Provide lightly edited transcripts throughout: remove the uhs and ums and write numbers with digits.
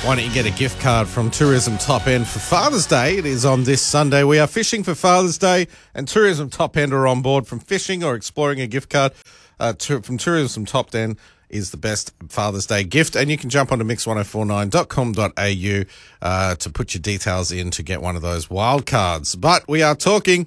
Why don't you get a gift card from Tourism Top End for Father's Day? It is on this Sunday. We are fishing for Father's Day, and Tourism Top End are on board. From fishing or exploring, a gift card from Tourism Top End is the best Father's Day gift. And you can jump onto mix1049.com.au to put your details in to get one of those wild cards. But we are talking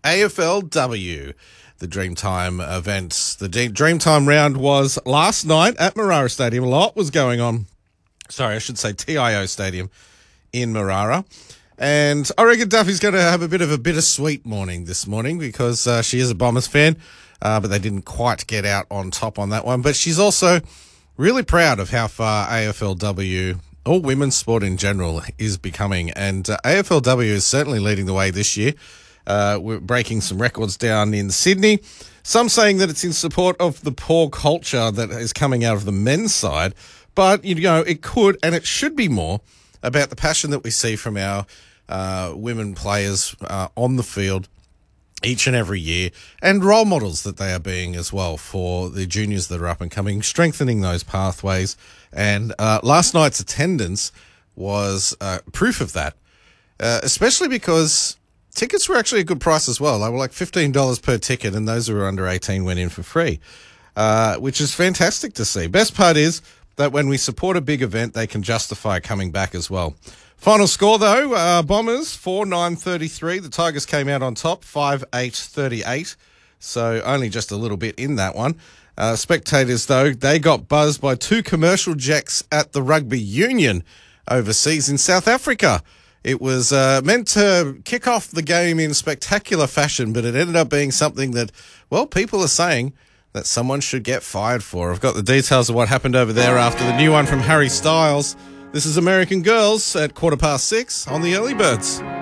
AFLW, the Dreamtime events. The Dreamtime round was last night at Marara Stadium. A lot was going on. Sorry, I should say TIO Stadium in Marara. And I reckon Duffy's going to have a bit of a bittersweet morning this morning because she is a Bombers fan, but they didn't quite get out on top on that one. But she's also really proud of how far AFLW, or women's sport in general, is becoming. And AFLW is certainly leading the way this year. We're breaking some records down in Sydney. Some saying that it's in support of the poor culture that is coming out of the men's side. But, you know, it could and it should be more about the passion that we see from our women players on the field each and every year, and role models that they are being as well for the juniors that are up and coming, strengthening those pathways. And last night's attendance was proof of that, especially because tickets were actually a good price as well. They were like $15 per ticket, and those who were under 18 went in for free, which is fantastic to see. Best part is that when we support a big event, they can justify coming back as well. Final score, though, Bombers 4-9-33. The Tigers came out on top, 5-8-38. So only just a little bit in that one. Spectators, though, they got buzzed by two commercial jacks at the Rugby Union overseas in South Africa. It was meant to kick off the game in spectacular fashion, but it ended up being something that, well, people are saying that someone should get fired for. I've got the details of what happened over there after the new one from Harry Styles. This is American Girls at 6:15 on the Early Birds.